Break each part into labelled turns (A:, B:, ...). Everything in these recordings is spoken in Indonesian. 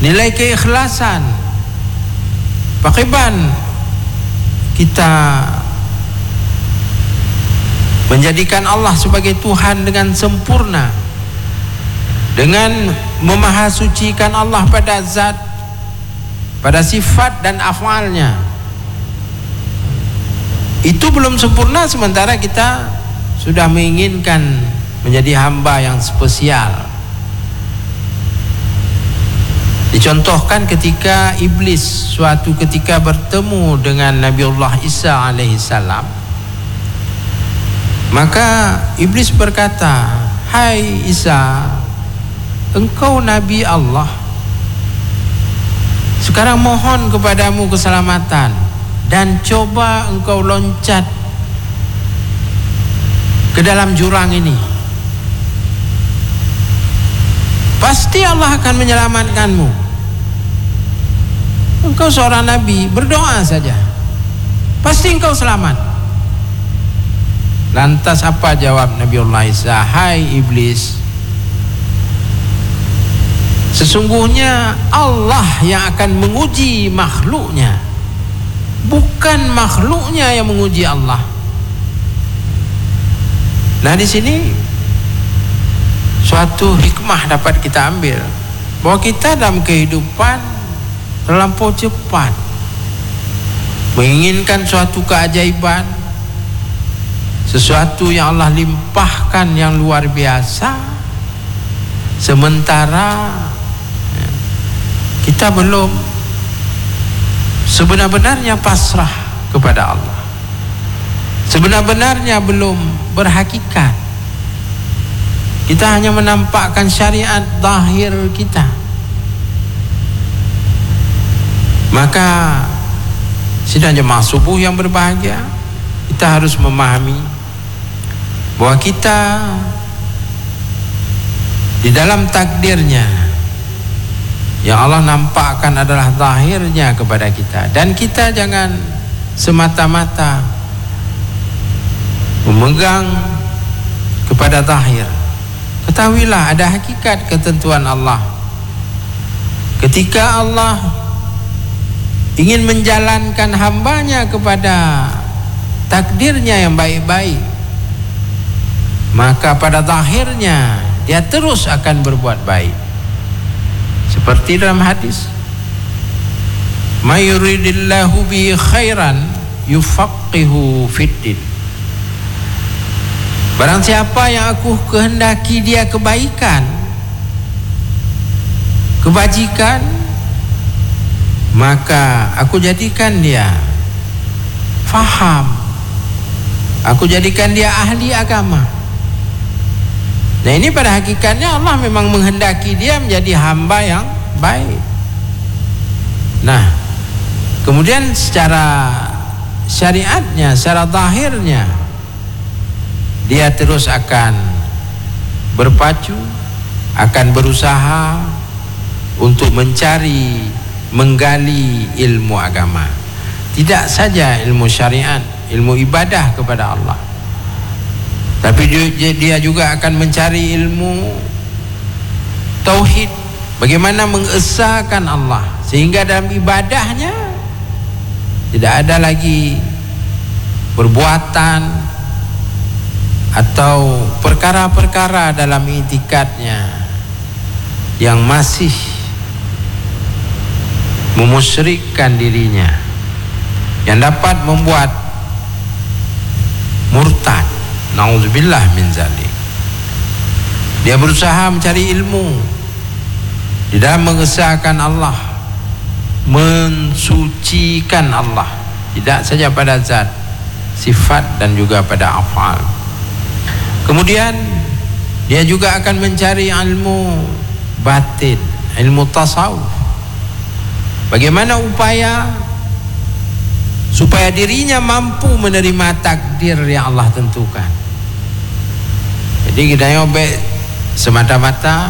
A: nilai keikhlasan. Bagaimana kita menjadikan Allah sebagai Tuhan dengan sempurna, dengan memahasucikan Allah pada zat, pada sifat dan afalnya. Itu belum sempurna, sementara kita sudah menginginkan menjadi hamba yang spesial. Dicontohkan ketika iblis suatu ketika bertemu dengan Nabiullah Isa alaihissalam, maka iblis berkata, "Hai Isa, engkau Nabi Allah. Sekarang mohon kepadamu keselamatan dan coba engkau loncat ke dalam jurang ini. Pasti Allah akan menyelamatkanmu. Engkau seorang nabi, berdoa saja, pasti engkau selamat." Lantas apa jawab Nabiullah Isa? "Hai iblis, sesungguhnya Allah yang akan menguji makhluknya, bukan makhluknya yang menguji Allah." Nah, di sini suatu hikmah dapat kita ambil, bahwa kita dalam kehidupan terlampau cepat menginginkan suatu keajaiban, sesuatu yang Allah limpahkan yang luar biasa, sementara kita belum sebenar-benarnya pasrah kepada Allah, sebenar-benarnya belum berhakikat. Kita hanya menampakkan syariat zahir kita. Maka sidang jemaah subuh yang berbahagia, kita harus memahami bahwa kita di dalam takdirnya yang Allah nampakkan adalah zahirnya kepada kita, dan kita jangan semata-mata memegang kepada zahir. Ketahuilah ada hakikat ketentuan Allah. Ketika Allah ingin menjalankan hambanya kepada takdirnya yang baik-baik, maka pada zahirnya dia terus akan berbuat baik. Seperti dalam hadis, "May yuridillahu bi khairan yufaqihu fiddin." Barang siapa yang aku kehendaki dia kebaikan, kebajikan, maka aku jadikan dia faham, aku jadikan dia ahli agama. Nah, ini pada hakikatnya Allah memang menghendaki dia menjadi hamba yang baik. Nah, kemudian secara syariatnya, secara zahirnya, dia terus akan berpacu, akan berusaha untuk mencari, menggali ilmu agama. Tidak saja ilmu syariat, ilmu ibadah kepada Allah, tapi dia juga akan mencari ilmu tauhid, bagaimana mengesahkan Allah, sehingga dalam ibadahnya tidak ada lagi perbuatan atau perkara-perkara dalam i'tikadnya yang masih memusyrikkan dirinya, yang dapat membuat murtad. Nauzubillah min zalik. Dia berusaha mencari ilmu di dalam mengesahkan Allah, mensucikan Allah, tidak saja pada zat, sifat, dan juga pada afal. Kemudian dia juga akan mencari ilmu batin, ilmu tasawuf. Bagaimana upaya supaya dirinya mampu menerima takdir yang Allah tentukan. Jadi kita nyobek semata-mata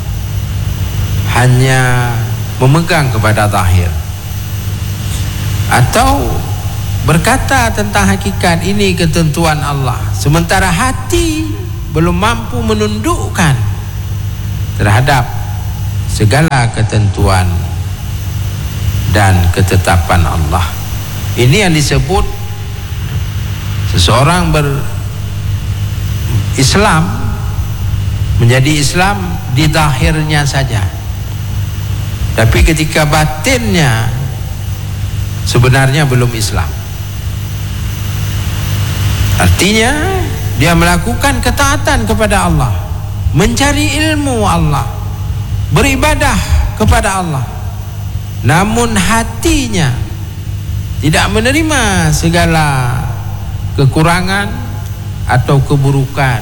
A: hanya memegang kepada zahir, atau berkata tentang hakikat ini ketentuan Allah, sementara hati belum mampu menundukkan terhadap segala ketentuan dan ketetapan Allah. Ini yang disebut seseorang berislam menjadi Islam di zahirnya saja, tapi ketika batinnya sebenarnya belum Islam. Artinya dia melakukan ketaatan kepada Allah, mencari ilmu Allah, beribadah kepada Allah, namun hatinya tidak menerima segala kekurangan atau keburukan.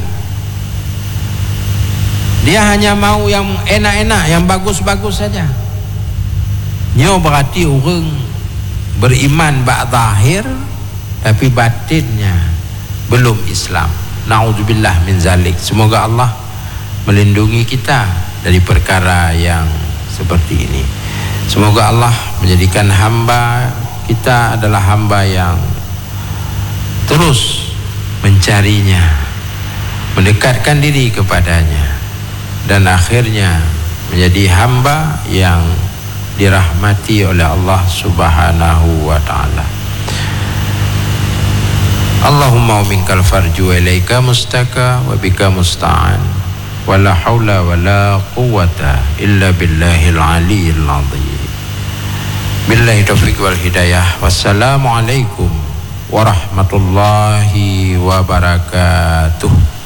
A: Dia hanya mau yang enak-enak, yang bagus-bagus saja. Nyo berarti orang beriman bak zahir tapi batinnya belum Islam. Na'udzubillah min zalik. Semoga Allah melindungi kita dari perkara yang seperti ini. Semoga Allah menjadikan hamba kita adalah hamba yang terus mencarinya, mendekatkan diri kepadanya, dan akhirnya menjadi hamba yang dirahmati oleh Allah Subhanahu wa ta'ala. Allahumma minkal farju wa ilaika mustaka wa bika musta'an wa la hawla wa la quwwata illa billahil aliyyil azim. Billahi taufiq wal hidayah. Wassalamualaikum warahmatullahi wabarakatuh.